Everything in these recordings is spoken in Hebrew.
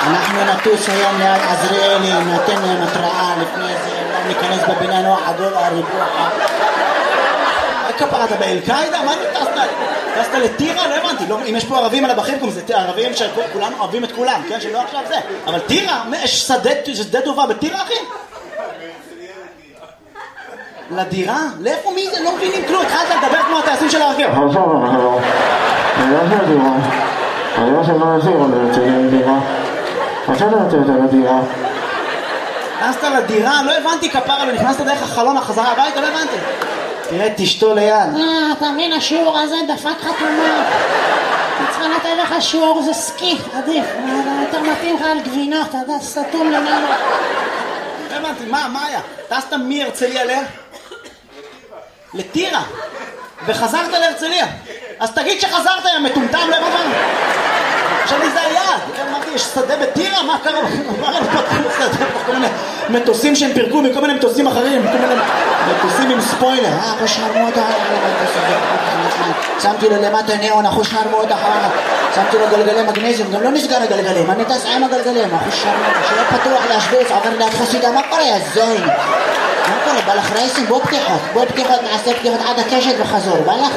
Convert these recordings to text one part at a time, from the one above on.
אנחנו נטוס היום ליד עזריאלי, נתן להם התראה לפני זה, לא ניכנס בבניין או החדור הריבוע. כפרת באל-קאידה? מה טסת לטירה? לא הבנתי, אם יש פה ערבים על הבחים, זה ערבים שכולנו אוהבים את כולם, כן? שלא עכשיו זה. אבל טירה, יש שדה טובה בטירה, אחי? לדירה? לאיפה מי זה? לא מבינים כלום, התחלת לדבר כמו הטייסים של הרכב. נכנסת לדירה? לא הבנתי כפרה, לא נכנסת דרך החלון החזרה הביתה? לא הבנתי. תראה, תשתו ליד. אתה מבין, השיעור הזה דפק חתומה. צריכה לתת לך שיעור, זה סקי, עדיף. יותר מתאים לך על גבינות, אתה יודע, סתום למעלה. לא הבנתי, מה היה? טסת מהרצליה לטירה, וחזרת להרצליה. אז תגיד שחזרת, יא מטומטם, לא הבנתי. עכשיו לי זה היעד. אמרתי, יש שדה בטירה? מה קרה? מה פתחו שדה? כל מיני מטוסים שהם פירקו מכל מיני מטוסים אחרים, כל מיני מטוסים עם ספוילר. אחוש נרמות שמתי לו למטה ניאון, אחוש נרמות שמתי לו גלגלי מגנזיום, גם לא נסגר הגלגלים, אני טס עם הגלגלים, אחוש נרמות, שיהיה פתוח להשוויץ, עובר ליד חסידה, מה קורה, יא זין? מה קורה? בא לך רייסים? בוא פתיחות, נעשה פתיחות עד הקשת וחזור, בא לך?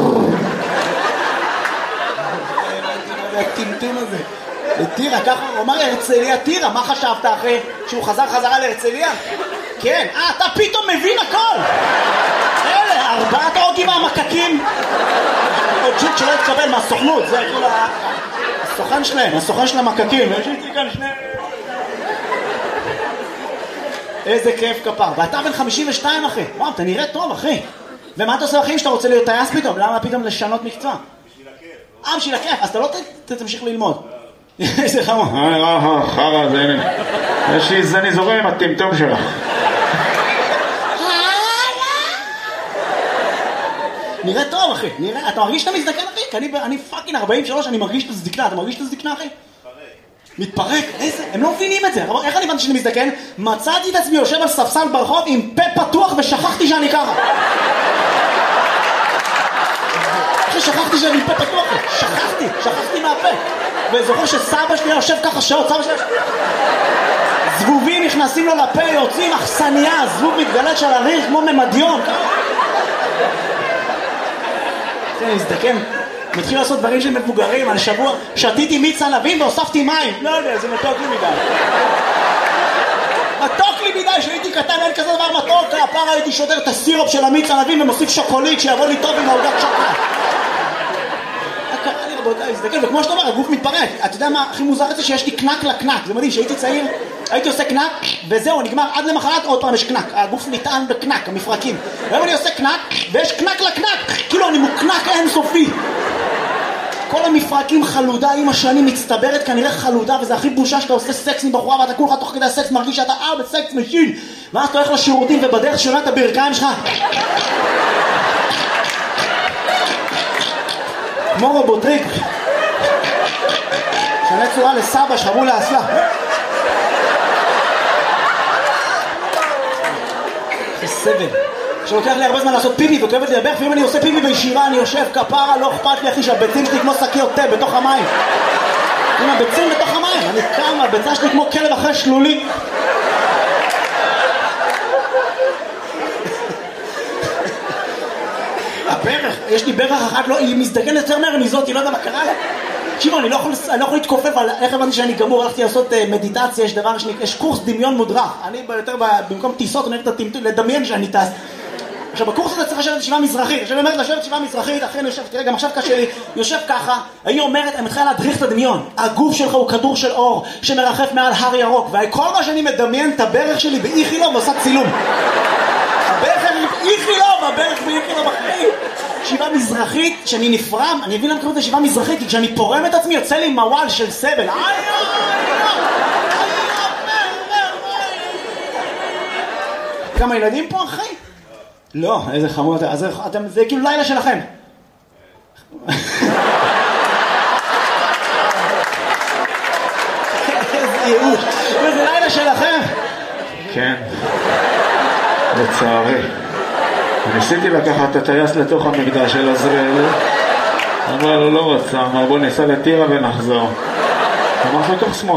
הטמטום הזה לטירה, ככה הוא אמר להרצליה טירה. מה חשבת אחרי שהוא חזרה להרצליה? כן, אתה פתאום מבין הכל. אלה, 4 אוגים המקקים עוד ג'יט שלא התקבל מהסוכנות, זה כאילו הסוכן של המקקים. יש לי כאן שני, איזה כיף כפר. ואתה בן 52 אחי, וואו, אתה נראה טוב אחי. ומה אתה עושה אחי שאתה רוצה להיות טייס פתאום? למה פתאום לשנות מקצוע? בשביל הכיף, אז אתה לא תמשיך ללמוד. איזה חמור. חרא, זה הנה. יש לי זני זורם עם הטמטום שלך. נראה טוב אחי, נראה, אתה מרגיש שאתה מזדקן אחי? כי אני פאקינג 43, אני מרגיש את הזדקנה, אתה מרגיש את הזדקנה אחי? מתפרק, איזה, הם לא מבינים את זה. איך אני הבנתי שאני מזדקן? מצאתי את עצמי יושב על ספסל ברחוב עם פה פתוח ושכחתי שאני ככה. שכחתי שאני פה פתוח, שכחתי מהפה. וזוכר שסבא שלי יושב ככה שעות, סבא שלי זבובים נכנסים לו לפה, יוצאים אכסניה, זבוב מתגלת של הריח כמו ממדיון. אני מזדקן, מתחיל לעשות דברים של מבוגרים. על שבוע שתיתי מיץ ענבים והוספתי מים. לא יודע, זה מתוק לי מדי. מתוק לי מדי, שהייתי קטן, אין כזה דבר מתוק. הפעם הייתי שודר את הסירופ של המיץ ענבים ומוסיף שוקולית שיבוא לי טוב עם העוגת שוקולד. קרה לי רבותיי, מזדקן, וכמו שאתה אומר, הגוף מתפרק. אתה יודע מה הכי מוזר את זה? שיש לי קנק לקנק. זה מדהים, שהייתי צעיר, הייתי עושה קנק, וזהו, נגמר עד למחרת, עוד פעם יש קנק. הגוף נטען בקנק, המפרקים. והיום אני עושה קנק, ויש קנק לקנק. כאילו אני מוקנק אינסופי. כל המפרקים חלודה עם השנים מצטברת, כנראה חלודה, וזה הכי בושה שאתה עושה סקס עם בחורה, ואתה כולך תוך כדי הסקס מרגיש שאתה בסקס משין. ואז אתה הולך לשירותים, ובדרך שונה את הברכיים שלך. כמו רובוטריק. שנה צורה לסבא, שרו לאסלה. זה סבל. שלוקח לי הרבה זמן לעשות פיפי וכואבת לי הברך, ואם אני עושה פיפי בישיבה אני יושב כפרה, לא אכפת לי אחי שהביצים שלי כמו שקיות תה בתוך המים. עם הביצים בתוך המים, אני קם, הביצה שלי כמו כלב אחרי שלולי. הברך, יש לי ברך אחת, היא מזדקנת יותר מהר מזאת, היא לא יודע מה קרה לה. תקשיבו, אני לא יכול להתכופף על איך הבנתי שאני גמור, הלכתי לעשות מדיטציה, יש דבר יש קורס דמיון מודרך. אני יותר במקום טיסות, אני אוהב לדמיין שאני טס. עכשיו בקורס הזה צריך לשבת ישיבה מזרחית, עכשיו היא אומרת לשבת ישיבה מזרחית, אחרי אני יושב, תראה גם עכשיו קשה לי, יושב ככה, היא אומרת, אני מתחילה להדריך את הדמיון, הגוף שלך הוא כדור של אור שמרחף מעל הר ירוק, וכל מה שאני מדמיין את הברך שלי באיכילוב ועושה צילום. הברך באיכילוב, הברך באיכילוב אחרי. ישיבה מזרחית, שאני נפרם, אני מבין למה קוראים את ישיבה מזרחית, כי כשאני פורם את עצמי יוצא לי מוואל של סבל. כמה ילדים פה אחי? לא, איזה חמוד, זה כאילו לילה שלכם. איזה ייאוש, זה לילה שלכם. כן, לצערי. ניסיתי לקחת את הטייס לתוך המקדש של עזריאלי, אבל הוא לא רצה, אמר בוא ניסע לטירה ונחזור. אמר לך לתוך שמאל.